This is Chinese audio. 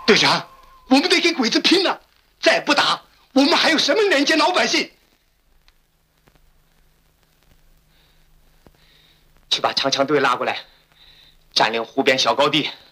队长，我们得跟鬼子拼了！再不打，我们还有什么人见老百姓？ 去把长枪队拉过来，占领湖边小高地。